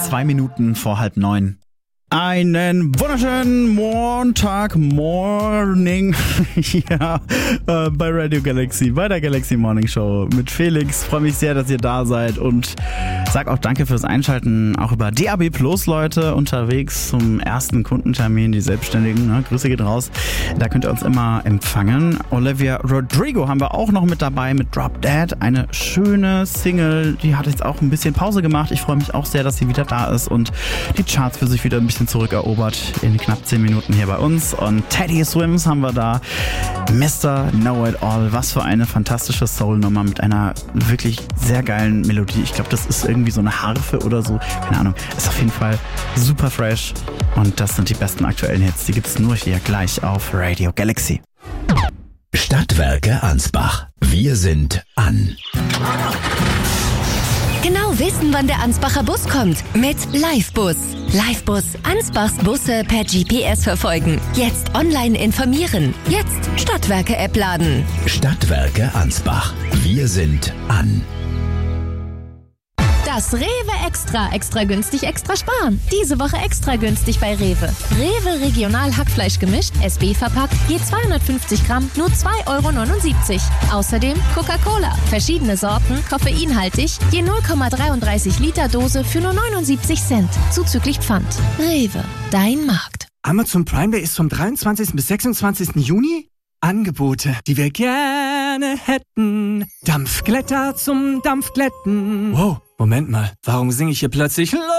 2 Minuten vor 8:30. Einen wunderschönen Montagmorning hier bei Radio Galaxy, bei der Galaxy Morning Show mit Felix. Freue mich sehr, dass ihr da seid und sag auch danke fürs Einschalten, auch über DAB Plus, Leute, unterwegs zum ersten Kundentermin, die Selbstständigen, ne? Grüße geht raus. Da könnt ihr uns immer empfangen. Olivia Rodrigo haben wir auch noch mit dabei mit Drop Dead, eine schöne Single, die hat jetzt auch ein bisschen Pause gemacht. Ich freue mich auch sehr, dass sie wieder da ist und die Charts für sich wieder ein bisschen zurückerobert in knapp 10 Minuten hier bei uns. Und Teddy Swims haben wir da. Mr. Know It All. Was für eine fantastische Soul-Nummer mit einer wirklich sehr geilen Melodie. Ich glaube, das ist irgendwie so eine Harfe oder so. Keine Ahnung. Ist auf jeden Fall super fresh. Und das sind die besten aktuellen Hits. Die gibt's nur hier gleich auf Radio Galaxy. Stadtwerke Ansbach. Wir sind an. Genau wissen, wann der Ansbacher Bus kommt. Mit Livebus. Livebus. Ansbachs Busse per GPS verfolgen. Jetzt online informieren. Jetzt Stadtwerke-App laden. Stadtwerke Ansbach. Wir sind an. Das Rewe Extra. Extra günstig, extra sparen. Diese Woche extra günstig bei Rewe. Rewe Regional Hackfleisch gemischt, SB verpackt, je 250 Gramm, nur 2,79 €. Außerdem Coca-Cola. Verschiedene Sorten, koffeinhaltig, je 0,33 Liter Dose für nur 79 Cent. Zuzüglich Pfand. Rewe, dein Markt. Amazon Prime Day ist vom 23. bis 26. Juni. Angebote, die wir gerne hätten. Dampfglätter zum Dampfglätten. Wow, Moment mal, warum singe ich hier plötzlich